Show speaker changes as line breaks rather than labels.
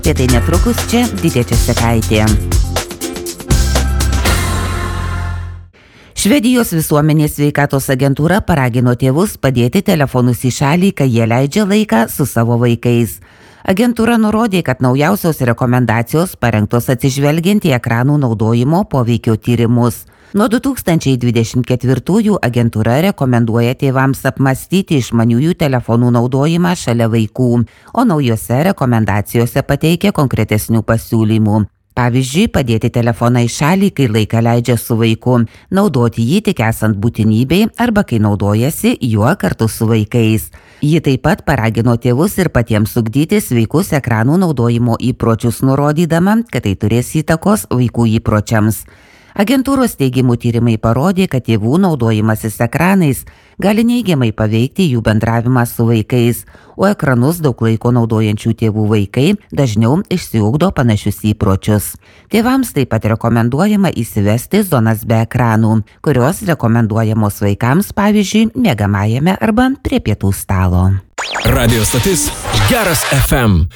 Apie tai netrukus čia Didė Česekaitė. Švedijos visuomenės sveikatos agentūra paragino tėvus padėti telefonus į šalį, kai jie leidžia laiką su savo vaikais. Agentūra nurodė, kad naujausios rekomendacijos parengtos atsižvelgiant į ekranų naudojimo poveikio tyrimus. Nuo 2024 agentūra rekomenduoja tėvams apmąstyti išmaniųjų telefonų naudojimą šalia vaikų, o naujose rekomendacijose pateikia konkretesnių pasiūlymų. Pavyzdžiui, padėti telefoną į šalį, kai laiką leidžia su vaiku, naudoti jį tik esant būtinybei arba kai naudojasi juo kartu su vaikais. Ji taip pat paragino tėvus ir patiems ugdyti sveikus ekranų naudojimo įpročius, nurodydama, kad tai turės įtakos vaikų įpročiams. Agentūros teigiamų tyrimai parodė, kad tėvų naudojimasis ekranais gali neigiamai paveikti jų bendravimą su vaikais, o ekranus daug laiko naudojančių tėvų vaikai dažniau išsiugdo panašius įpročius. Tėvams taip pat rekomenduojama įsivesti zonas be ekranų, kurios rekomenduojamos vaikams, pavyzdžiui, miegamajame arba prie pietų stalo.
Radio stotis Geras FM.